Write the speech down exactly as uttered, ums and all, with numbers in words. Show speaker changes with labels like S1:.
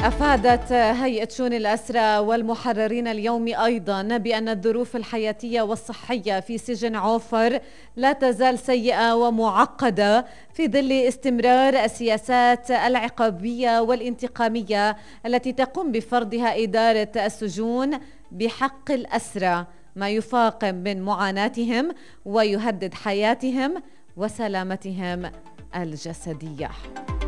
S1: أفادت هيئة شؤون الأسرى والمحررين اليوم أيضا بأن الظروف الحياتية والصحية في سجن عوفر لا تزال سيئة ومعقدة في ظل استمرار السياسات العقابية والانتقامية التي تقوم بفرضها إدارة السجون بحق الأسرى، ما يفاقم من معاناتهم ويهدد حياتهم وسلامتهم الجسدية.